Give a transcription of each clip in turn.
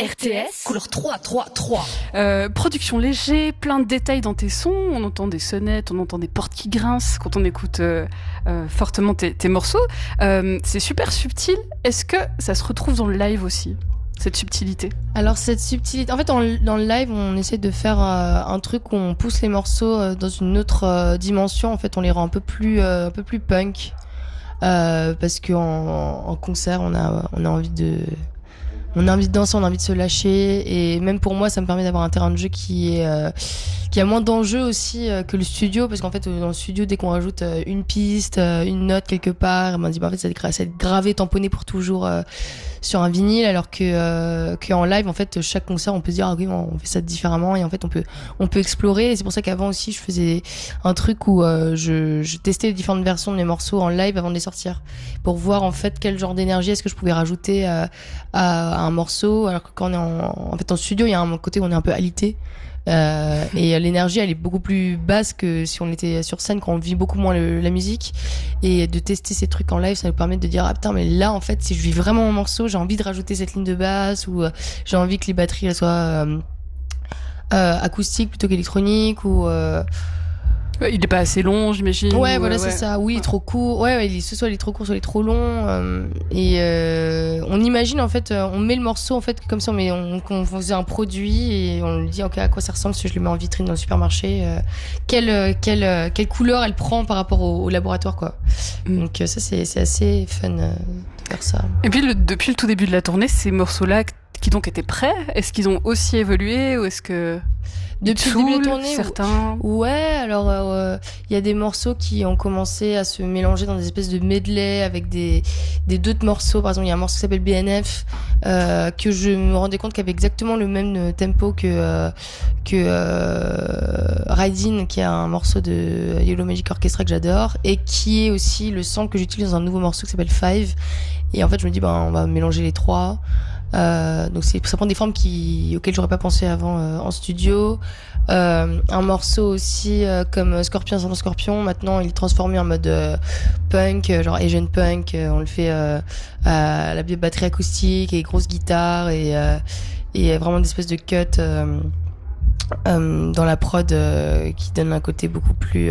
RTS, couleur 3. Production léger, plein de détails dans tes sons. On entend des sonnettes, on entend des portes qui grincent quand on écoute fortement tes morceaux. C'est super subtil. Est-ce que ça se retrouve dans le live aussi, cette subtilité? Alors cette subtilité, en fait dans le live on essaie de faire un truc où on pousse les morceaux dans une autre dimension. En fait on les rend un peu plus punk parce que en concert on a envie de danser, on a envie de se lâcher, et même pour moi ça me permet d'avoir un terrain de jeu qui a moins d'enjeux aussi que le studio, parce qu'en fait dans le studio dès qu'on rajoute une piste, une note quelque part, on dit en fait ça va être gravé, tamponné pour toujours sur un vinyle, alors que en live en fait chaque concert on peut se dire ok on fait ça différemment, et en fait on peut explorer. Et c'est pour ça qu'avant aussi je faisais un truc où je testais les différentes versions de mes morceaux en live avant de les sortir, pour voir en fait quel genre d'énergie est-ce que je pouvais rajouter à un morceau, alors que quand on est en studio il y a un côté où on est un peu alité. Et l'énergie elle est beaucoup plus basse que si on était sur scène, quand on vit beaucoup moins la musique. Et de tester ces trucs en live, ça nous permet de dire ah putain mais là en fait si je vis vraiment mon morceau, j'ai envie de rajouter cette ligne de basse, ou j'ai envie que les batteries elles soient acoustiques plutôt qu'électroniques, ou il est pas assez long, j'imagine. Ouais, voilà, c'est ça. Oui, trop court. Ouais, soit il est trop court, soit il est trop long. On imagine, en fait, on met le morceau, en fait, comme ça, on faisait un produit, et on lui dit, ok, à quoi ça ressemble si je le mets en vitrine dans le supermarché, quelle couleur elle prend par rapport au laboratoire, quoi. Donc, ça, c'est assez fun de faire ça. Et puis, depuis le tout début de la tournée, ces morceaux-là qui donc étaient prêts, est-ce qu'ils ont aussi évolué, ou est-ce que depuis le début de la tournée, certains... Ouais, alors il y a des morceaux qui ont commencé à se mélanger dans des espèces de medley avec des d'autres morceaux. Par exemple, il y a un morceau qui s'appelle BNF que je me rendais compte qu'il avait exactement le même tempo que Riding, qui est un morceau de Yellow Magic Orchestra que j'adore, et qui est aussi le sample que j'utilise dans un nouveau morceau qui s'appelle Five. Et en fait, je me dis on va mélanger les trois. Donc ça prend des formes auxquelles j'aurais pas pensé avant en studio. Un morceau aussi comme Scorpion sans Scorpion, maintenant il est transformé en mode punk, genre Asian punk. On le fait à la batterie acoustique et grosse guitare, et vraiment des espèces de cuts dans la prod qui donne un côté beaucoup plus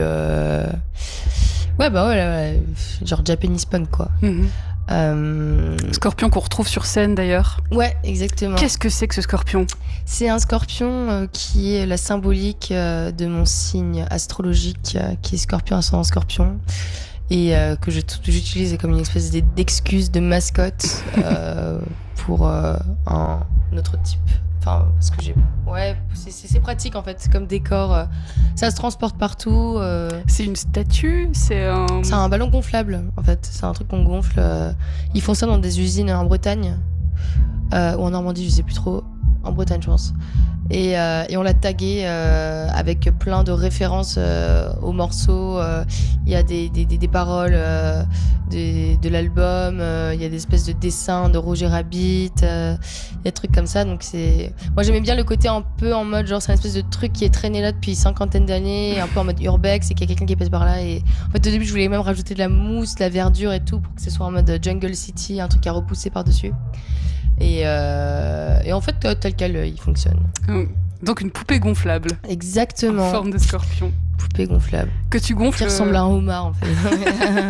genre Japanese punk, quoi. Scorpion qu'on retrouve sur scène d'ailleurs. Ouais, exactement. Qu'est-ce que c'est que ce scorpion? C'est un scorpion qui est la symbolique de mon signe astrologique, qui est Scorpion ascendant Scorpion, et que j'utilise comme une espèce d'excuse, de mascotte pour un autre type. Enfin, parce que c'est pratique en fait, c'est comme décor, ça se transporte partout. C'est une statue, c'est un ballon gonflable en fait, c'est un truc qu'on gonfle. Ils font ça dans des usines en Bretagne ou en Normandie, je sais plus trop, en Bretagne je pense. Et on l'a tagué avec plein de références au morceau. Il y a des paroles de l'album, il y a des espèces de dessins de Roger Rabbit, il y a des trucs comme ça. Donc moi j'aimais bien le côté un peu en mode genre c'est une espèce de truc qui est traîné là depuis 50 d'années, un peu en mode urbex, et qu'il y a quelqu'un qui passe par là. Et en fait au début je voulais même rajouter de la mousse, de la verdure et tout, pour que ce soit en mode Jungle City, un truc à repousser par dessus. Et en fait tel quel il fonctionne. Donc une poupée gonflable. Exactement. En forme de scorpion. Poupée gonflable. Que tu gonfles. Qui ressemble à un homard en fait.